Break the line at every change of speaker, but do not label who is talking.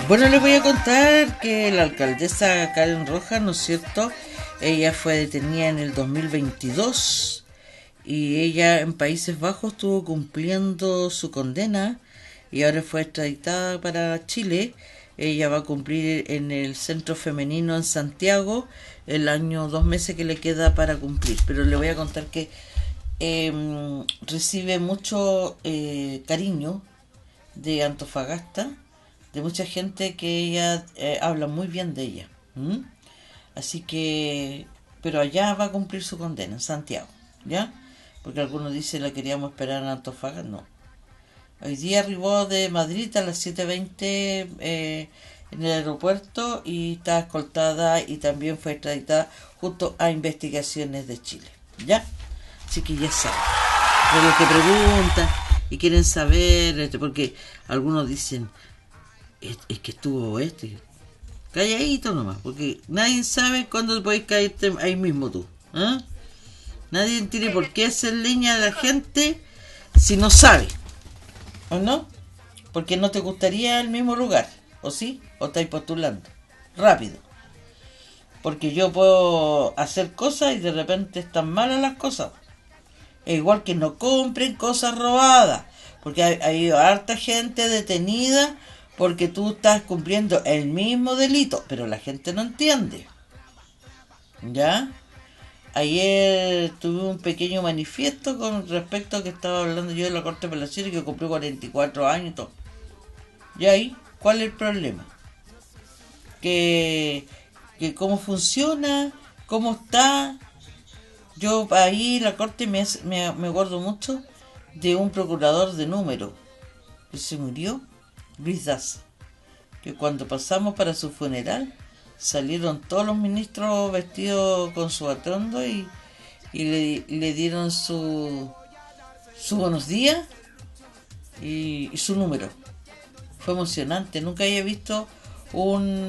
Bueno, les voy a contar que la alcaldesa Karen Rojas, ¿no es cierto? Ella fue detenida en el 2022 y ella en Países Bajos estuvo cumpliendo su condena y ahora fue extraditada para Chile. Ella va a cumplir en el Centro Femenino en Santiago el año, 2 meses que le queda para cumplir. Pero le voy a contar que recibe mucho cariño de Antofagasta, de mucha gente que ella habla muy bien de ella. Así que, pero allá va a cumplir su condena, en Santiago, ¿ya? Porque algunos dicen la queríamos esperar en Antofagasta, no. Hoy día arribó de Madrid a las 7:20 en el aeropuerto y está escoltada y también fue extraditada junto a investigaciones de Chile, ¿ya? Así que ya saben. De los que preguntan y quieren saber, porque algunos dicen, es que estuvo calladito nomás, porque nadie sabe cuándo podéis caerte ahí mismo tú. Nadie tiene por qué hacer leña de la gente si no sabe, ¿o no? Porque no te gustaría el mismo lugar, ¿o sí? ¿O estáis postulando? Rápido. Porque yo puedo hacer cosas y de repente están malas las cosas. Es igual que no compren cosas robadas, porque hay harta gente detenida porque tú estás cumpliendo el mismo delito, pero la gente no entiende. ¿Ya? Ayer tuve un pequeño manifiesto con respecto a que estaba hablando yo de la Corte de Apelaciones que cumplió 44 años y todo. ¿Y ahí? ¿Cuál es el problema? Que cómo funciona, cómo está. Yo ahí la Corte me acuerdo mucho de un procurador de número que se murió, Luis Daza, que cuando pasamos para su funeral salieron todos los ministros vestidos con su atuendo y le dieron su buenos días y su número. Fue emocionante, nunca había visto un